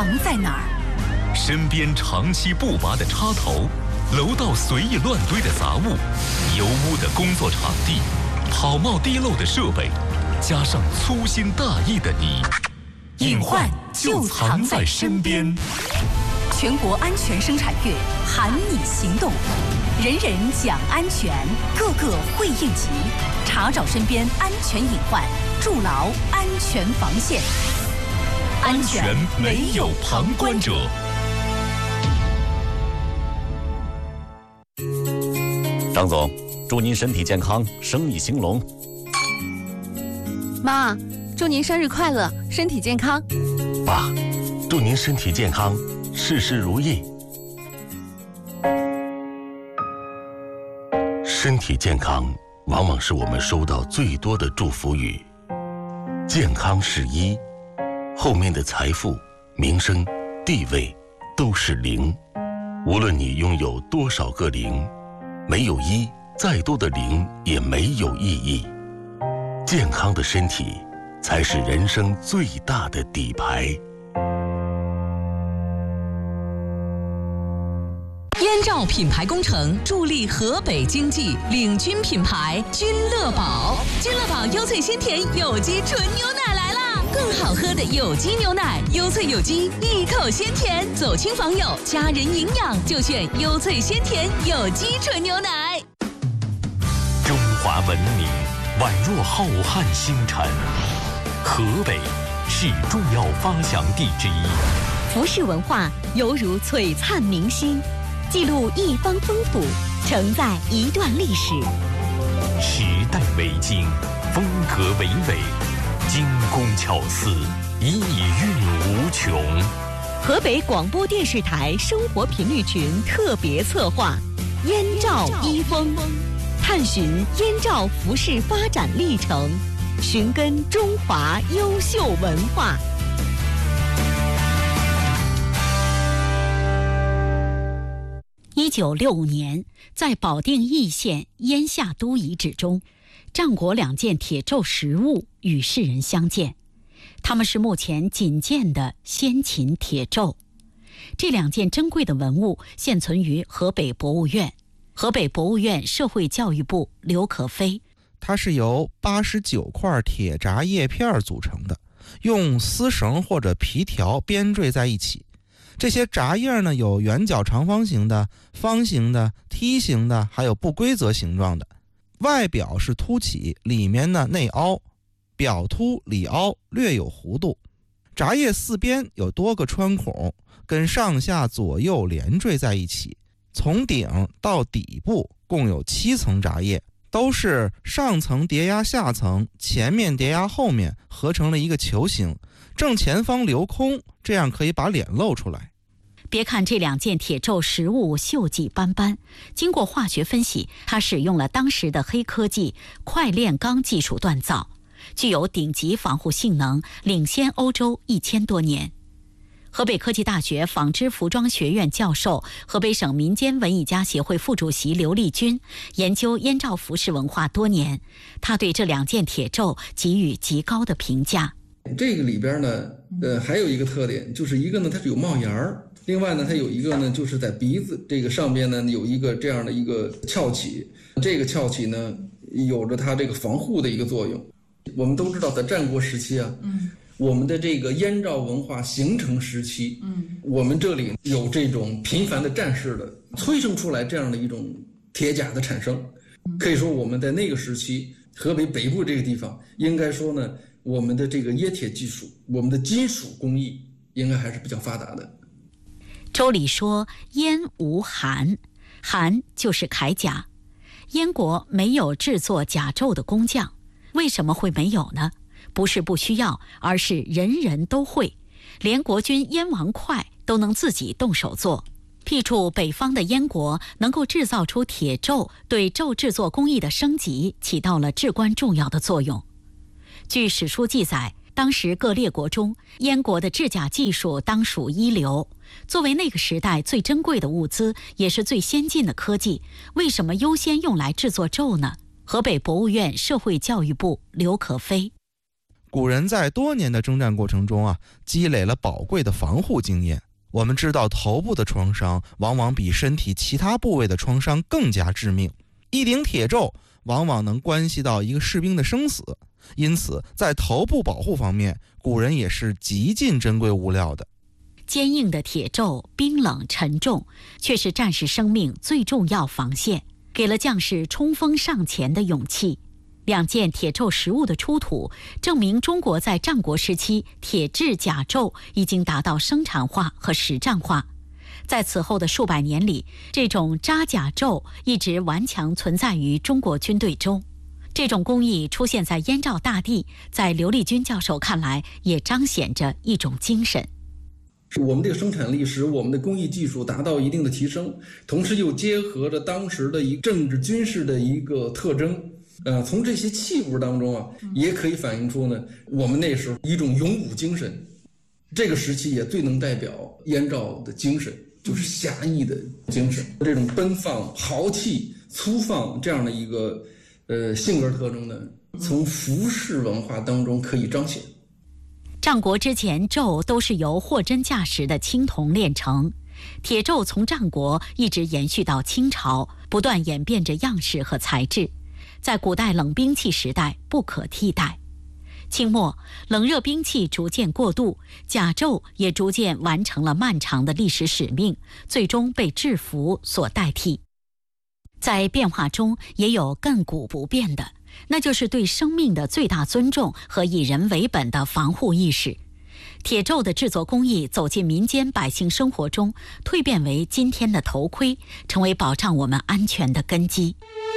藏在哪儿？ 身边长期不拔的插头，楼道随意乱堆的杂物，油污的工作场地，跑冒滴漏的设备，加上粗心大意的你， 隐患就藏在身边。全国安全生产月喊你行动，人人讲安全，个个会应急，查找身边安全隐患，筑牢安全防线。安全没有旁观者。 张总，祝您身体健康，生意兴隆。 妈，祝您生日快乐，身体健康。 爸，祝您身体健康，事事如意。身体健康往往是我们收到最多的祝福语。健康是一，后面的财富、名声、地位都是零。无论你拥有多少个零，没有一，再多的零也没有意义。健康的身体才是人生最大的底牌。 燕赵品牌工程助力河北经济，领军品牌君乐宝。君乐宝优萃鲜甜有机纯牛奶来啦！更好喝的有机牛奶，优萃有机，一口鲜甜，走亲访友，家人营养就选优萃鲜甜有机纯牛奶。 中华文明宛若浩瀚星辰，河北是重要发祥地之一。 服饰文化犹如璀璨明星，记录一方丰富，承载一段历史。 时代为经，风格为纬，精工巧思，意蕴无穷。 河北广播电视台生活频率群特别策划《燕赵一风》，探寻燕赵服饰发展历程，寻根中华优秀文化。1965年，在保定易县燕下都遗址中，战国2件铁胄实物与世人相见。它们是目前仅见的先秦铁胄。这2件珍贵的文物现存于河北博物院。河北博物院社会教育部刘可飞。 它是由89块铁闸叶片组成的，用丝绳或者皮条编缀在一起。这些闸叶呢，有圆角长方形的、方形的、梯形的，还有不规则形状的。外表是凸起，里面呢内凹，表凸里凹，略有弧度。闸叶四边有多个穿孔，跟上下左右连缀在一起。从顶到底部共有7层闸叶，都是上层叠压下层，前面叠压后面，合成了一个球形，正前方留空，这样可以把脸露出来。 别看这2件铁胄实物锈迹斑斑，经过化学分析，它使用了当时的黑科技快炼钢技术锻造，具有顶级防护性能，领先欧洲1000多年。河北科技大学纺织服装学院教授、河北省民间文艺家协会副主席刘立军研究燕赵服饰文化多年，他对这2件铁胄给予极高的评价。 这个里边呢，还有一个特点，就是一个呢它是有帽檐儿，另外呢它有一个呢就是在鼻子这个上边呢有一个这样的一个翘起，这个翘起呢有着它这个防护的一个作用。我们都知道在战国时期啊，我们的这个燕赵文化形成时期，我们这里有这种频繁的战事的催生出来这样的一种铁甲的产生。可以说我们在那个时期，河北北部这个地方，应该说呢，我们的这个冶铁技术，我们的金属工艺应该还是比较发达的。 周礼说燕无函，函就是铠甲。燕国没有制作甲胄的工匠，为什么会没有呢？不是不需要，而是人人都会，连国君燕王哙都能自己动手做。辟处北方的燕国能够制造出铁胄，对胄制作工艺的升级起到了至关重要的作用。据史书记载，当时各列国中，燕国的制甲技术当属一流。作为那个时代最珍贵的物资，也是最先进的科技，为什么优先用来制作胄呢？河北博物院社会教育部刘可飞。 古人在多年的征战过程中积累了宝贵的防护经验。我们知道头部的创伤往往比身体其他部位的创伤更加致命，一顶铁胄往往能关系到一个士兵的生死，因此在头部保护方面，古人也是极尽珍贵物料的。 坚硬的铁胄冰冷沉重，却是战士生命最重要防线，给了将士冲锋上前的勇气。2件铁胄实物的出土，证明中国在战国时期铁制甲胄已经达到生产化和实战化。在此后的数百年里，这种扎甲胄一直顽强存在于中国军队中。这种工艺出现在燕赵大地，在刘立军教授看来，也彰显着一种精神。 我们这个生产力使我们的工艺技术达到一定的提升，同时又结合着当时的一个政治军事的一个特征。从这些器物当中也可以反映出呢，我们那时候一种勇武精神。这个时期也最能代表燕赵的精神，就是侠义的精神。这种奔放、豪气、粗放这样的一个性格特征呢，从服饰文化当中可以彰显。 战国之前，胄都是由货真价实的青铜炼成。铁胄从战国一直延续到清朝，不断演变着样式和材质，在古代冷兵器时代不可替代。清末，冷热兵器逐渐过渡，甲胄也逐渐完成了漫长的历史使命，最终被制服所代替。在变化中也有亘古不变的，那就是对生命的最大尊重和以人为本的防护意识。铁胄的制作工艺走进民间百姓生活中，蜕变为今天的头盔，成为保障我们安全的根基。